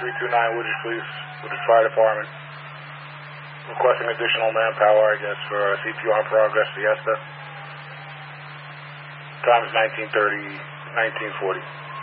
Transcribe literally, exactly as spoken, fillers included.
three two nine Woodridge Police, Woodridge Fire Department. Requesting additional manpower, I guess, for a C P R in progress Fiesta. Time is nineteen thirty, nineteen forty.